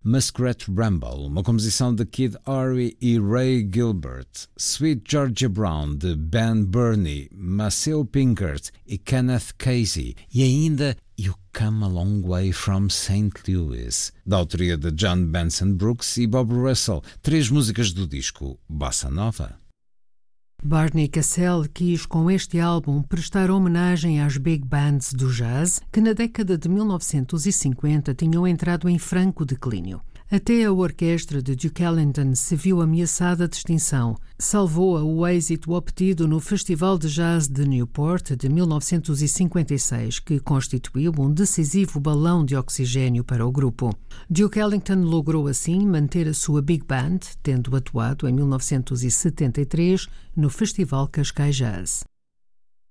Muskrat Ramble, uma composição de Kid Ory e Ray Gilbert, Sweet Georgia Brown, de Ben Burney, Maceo Pinkert e Kenneth Casey, e ainda You Come a Long Way from St. Louis, da autoria de John Benson Brooks e Bob Russell, 3 músicas do disco Bossa Nova. Barney Cassell quis, com este álbum, prestar homenagem às big bands do jazz que na década de 1950 tinham entrado em franco declínio. Até a orquestra de Duke Ellington se viu ameaçada de extinção. Salvou-a o êxito obtido no Festival de Jazz de Newport de 1956, que constituiu um decisivo balão de oxigênio para o grupo. Duke Ellington logrou assim manter a sua big band, tendo atuado em 1973 no Festival Cascais Jazz.